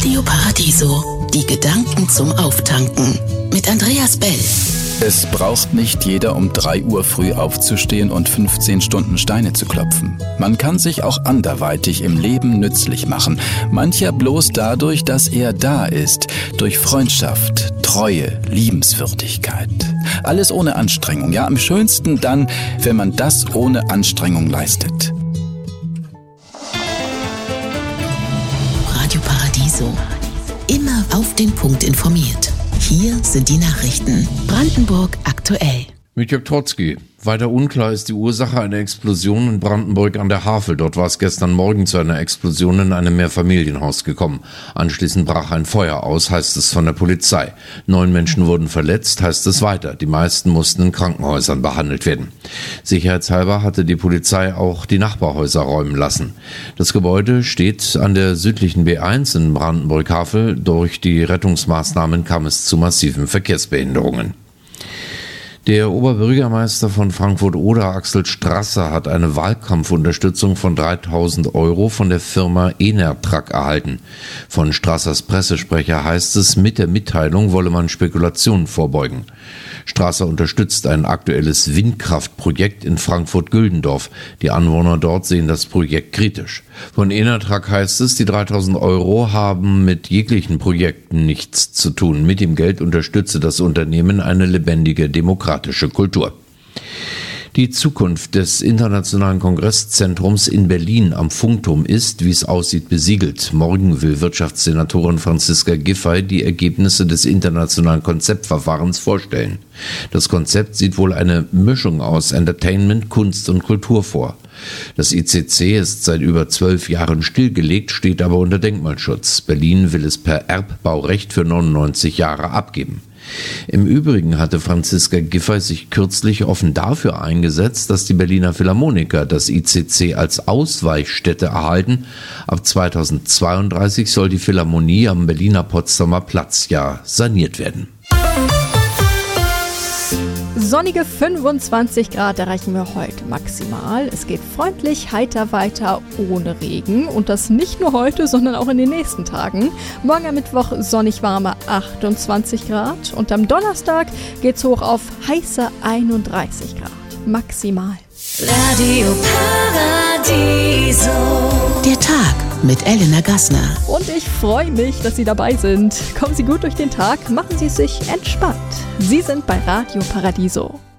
Radio Paradiso, die Gedanken zum Auftanken mit Andreas Bell. Es braucht nicht jeder, um 3 Uhr früh aufzustehen und 15 Stunden Steine zu klopfen. Man kann sich auch anderweitig im Leben nützlich machen. Mancher bloß dadurch, dass er da ist. Durch Freundschaft, Treue, Liebenswürdigkeit. Alles ohne Anstrengung. Ja, am schönsten dann, wenn man das ohne Anstrengung leistet. Radio Paradiso. Immer auf den Punkt informiert. Hier sind die Nachrichten. Brandenburg aktuell. Mit Jörg Trotzki. Weiter unklar ist die Ursache einer Explosion in Brandenburg an der Havel. Dort war es gestern Morgen zu einer Explosion in einem Mehrfamilienhaus gekommen. Anschließend brach ein Feuer aus, heißt es von der Polizei. 9 Menschen wurden verletzt, heißt es weiter. Die meisten mussten in Krankenhäusern behandelt werden. Sicherheitshalber hatte die Polizei auch die Nachbarhäuser räumen lassen. Das Gebäude steht an der südlichen B1 in Brandenburg-Havel. Durch die Rettungsmaßnahmen kam es zu massiven Verkehrsbehinderungen. Der Oberbürgermeister von Frankfurt-Oder, Axel Strasser, hat eine Wahlkampfunterstützung von 3.000 € von der Firma Enertrac erhalten. Von Strassers Pressesprecher heißt es, mit der Mitteilung wolle man Spekulationen vorbeugen. Strasser unterstützt ein aktuelles Windkraftprojekt in Frankfurt-Güldendorf. Die Anwohner dort sehen das Projekt kritisch. Von Enertrac heißt es, die 3.000 € haben mit jeglichen Projekten nichts zu tun. Mit dem Geld unterstütze das Unternehmen eine lebendige demokratische Kultur. Die Zukunft des Internationalen Kongresszentrums in Berlin am Funkturm ist, wie es aussieht, besiegelt. Morgen will Wirtschaftssenatorin Franziska Giffey die Ergebnisse des internationalen Konzeptverfahrens vorstellen. Das Konzept sieht wohl eine Mischung aus Entertainment, Kunst und Kultur vor. Das ICC ist seit über 12 Jahren stillgelegt, steht aber unter Denkmalschutz. Berlin will es per Erbbaurecht für 99 Jahre abgeben. Im Übrigen hatte Franziska Giffey sich kürzlich offen dafür eingesetzt, dass die Berliner Philharmoniker das ICC als Ausweichstätte erhalten. Ab 2032 soll die Philharmonie am Berliner Potsdamer Platz ja saniert werden. Sonnige 25 Grad erreichen wir heute maximal. Es geht freundlich heiter weiter ohne Regen und das nicht nur heute, sondern auch in den nächsten Tagen. Morgen am Mittwoch sonnig warme 28 Grad und am Donnerstag geht's hoch auf heiße 31 Grad maximal. Radio Paradiso. Der Tag mit Elena Gassner. Und ich freue mich, dass Sie dabei sind. Kommen Sie gut durch den Tag, machen Sie es sich entspannt. Sie sind bei Radio Paradiso.